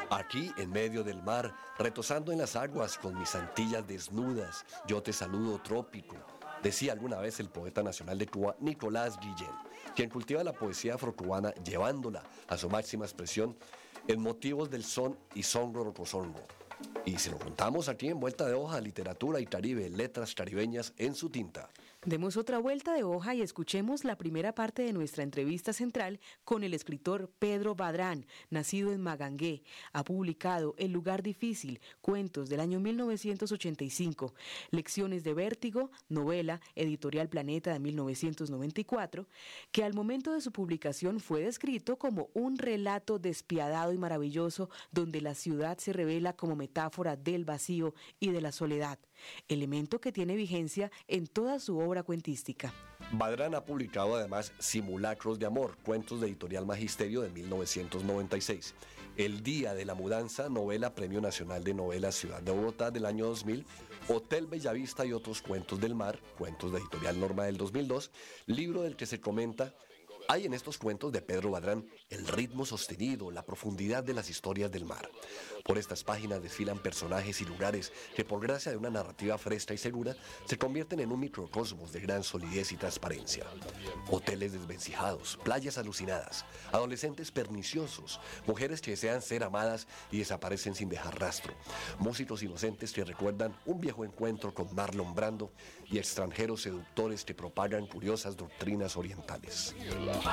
Aquí, en medio del mar, retosando en las aguas con mis antillas desnudas, yo te saludo trópico, decía alguna vez el poeta nacional de Cuba, Nicolás Guillén, quien cultiva la poesía afrocubana llevándola a su máxima expresión en motivos del son y songo rocosongo. Y se lo contamos aquí en Vuelta de Hoja, Literatura y Caribe, letras caribeñas en su tinta. Demos otra vuelta de hoja y escuchemos la primera parte de nuestra entrevista central con el escritor Pedro Badrán, nacido en Magangué. Ha publicado El lugar difícil, cuentos del año 1985, Lecciones de vértigo, novela, editorial Planeta de 1994, que al momento de su publicación fue descrito como un relato despiadado y maravilloso donde la ciudad se revela como metáfora del vacío y de la soledad, elemento que tiene vigencia en toda su obra cuentística. Badrán ha publicado además Simulacros de Amor, cuentos de Editorial Magisterio de 1996, El Día de la Mudanza, novela Premio Nacional de Novelas Ciudad de Bogotá del año 2000, Hotel Bellavista y otros cuentos del mar, cuentos de Editorial Norma del 2002, libro del que se comenta: hay en estos cuentos de Pedro Badrán el ritmo sostenido, la profundidad de las historias del mar. Por estas páginas desfilan personajes y lugares que, por gracia de una narrativa fresca y segura, se convierten en un microcosmos de gran solidez y transparencia. Hoteles desvencijados, playas alucinadas, adolescentes perniciosos, mujeres que desean ser amadas y desaparecen sin dejar rastro, músicos inocentes que recuerdan un viejo encuentro con Marlon Brando y extranjeros seductores que propagan curiosas doctrinas orientales.